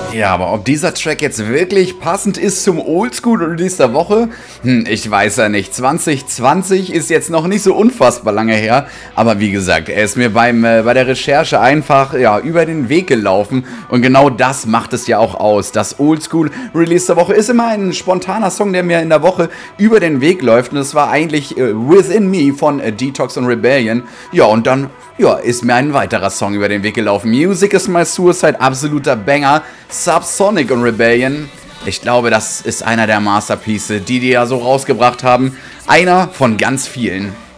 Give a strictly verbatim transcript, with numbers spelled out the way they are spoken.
Ja, aber ob dieser Track jetzt wirklich passend ist zum Oldschool-Release der Woche? Hm, ich weiß ja nicht. zwanzig zwanzig ist jetzt noch nicht so unfassbar lange her, aber wie gesagt, er ist mir beim, äh, bei der Recherche einfach ja, über den Weg gelaufen und genau das macht es ja auch aus. Das Oldschool-Release der Woche ist immer ein spontaner Song, der mir in der Woche über den Weg läuft und das war eigentlich äh, Within Me von äh, Detox und Rebellion. Ja, und dann ja, ist mir ein weiterer Song über den Weg gelaufen. Music is My Suicide, absoluter Banger. Subsonic und Rebellion. Ich glaube, das ist einer der Masterpieces, die die ja so rausgebracht haben. Einer von ganz vielen.